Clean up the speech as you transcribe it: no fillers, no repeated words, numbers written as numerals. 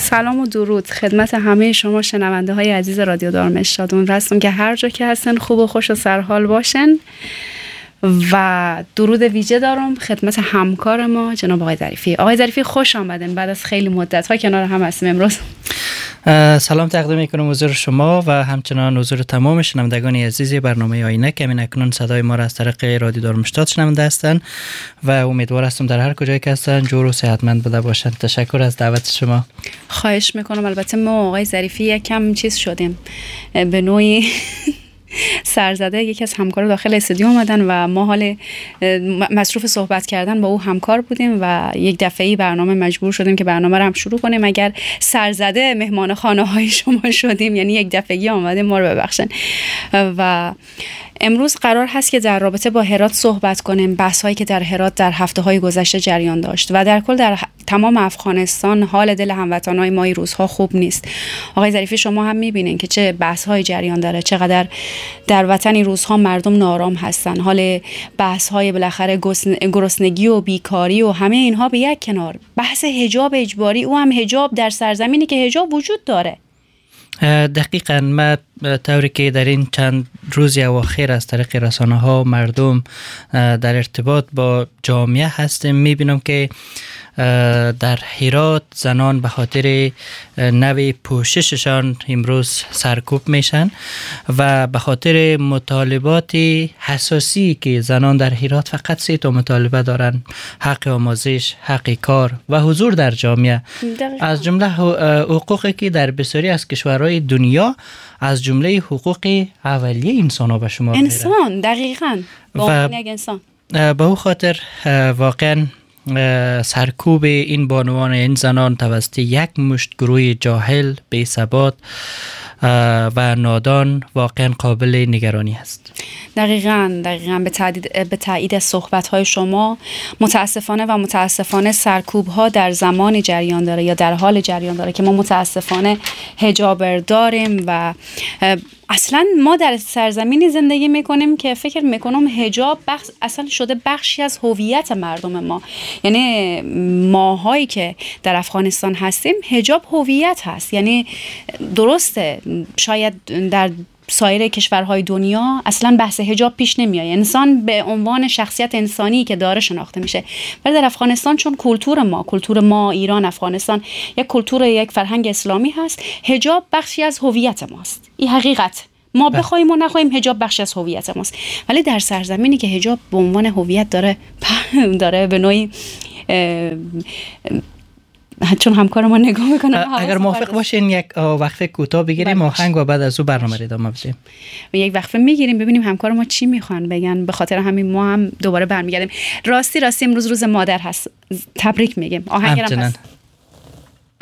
سلام و درود خدمت همه شما شنونده های عزیز رادیو دارمشتاد. امیدوارم که هر جا که هستن خوب و خوش و سرحال باشن و درود ویژه دارم خدمت همکار ما جناب آقای ظریفی. آقای ظریفی خوش آمدن، بعد از خیلی مدت ها کنار هم هستیم امروز. سلام تقدیم میکنم حضور شما و همچنان حضور تمام شنوندگان عزیز برنامه آینه که همین اکنون صدای ما را از طریق رادیو دارمشتاد شنونده هستند و امیدوار هستم در هر کجایی که هستن جور و صحتمند بوده باشند. تشکر از دعوت شما. خواهش میکنم. البته ما آقای ظریفی یکم چیز شدیم به نوعی سرزده، یکی از همکارا داخل استودیو اومدن و ما حال مصروف صحبت کردن با او همکار بودیم و یک دفعه‌ای برنامه مجبور شدیم که برنامه رو هم شروع کنیم. اگر سرزده مهمان خانه های شما شدیم یعنی یک دفعه‌ای آمدیم، ما رو ببخشن. و امروز قرار هست که در رابطه با هرات صحبت کنیم، بحث‌هایی که در هرات در هفته‌های گذشته جریان داشت و در کل در تمام افغانستان حال دل هموطنان ما این روزها خوب نیست. آقای ظریفی شما هم می‌بینین که چه بحث‌های جریان داره، چقدر در وطن این روزها مردم نارام هستن. حال بحث‌های بالاخره گرسنگی و بیکاری و همه اینها به یک کنار، بحث حجاب اجباری، او هم حجاب در سرزمینی که حجاب وجود داره. دقیقاً ما طوری که در این چند روز اواخر از طریق رسانه‌ها مردم در ارتباط با جامعه هستیم، می‌بینم که در هرات زنان به خاطر نوع پوشششان امروز سرکوب میشن و به خاطر مطالبات حساسی که زنان در هرات فقط 3 تا مطالبه دارن: حق آموزش، حق کار و حضور در جامعه. از جمله حقوقی که در بسیاری از کشورهای دنیا از جمله حقوق اولیه انسان به شمار میره. انسان دقیقاً با انسان. به او خاطر واقعاً سرکوب این بانوان، این زنان توسط یک مشت گروه جاهل، بی ثبات و نادان واقعا قابل نگرانی است. دقیقاً به تایید صحبت‌های شما متاسفانه سرکوب‌ها در زمان جریان داره یا در حال جریان داره که ما متاسفانه حجاب داریم و اصلا ما در سرزمینی زندگی میکنیم که فکر میکنم حجاب اصلا شده بخشی از هویت مردم ما. یعنی ماهایی که در افغانستان هستیم حجاب هویت هست. یعنی درسته شاید در سایر کشورهای دنیا اصلا بحث حجاب پیش نمیاد، انسان به عنوان شخصیت انسانی که داره شناخته میشه، ولی در افغانستان چون کلتور ما ایران افغانستان یک فرهنگ اسلامی هست، حجاب بخشی از هویت ماست. این حقیقت، ما بخوایم و نخوایم حجاب بخشی از هویت ماست. ولی در سرزمینی که حجاب به عنوان هویت داره به نوعی چون همکار ما نگاه میکنه. اگر موافق باشین یک وقفه کوتاه بگیریم آهنگ و بعد از او برنامه رو ادامه بدیم. یک وقفه میگیریم ببینیم همکار ما چی میخوان بگن، به خاطر همین ما هم دوباره برمیگردیم. راستی امروز روز مادر هست، تبریک میگیم. آهنگ هم هست.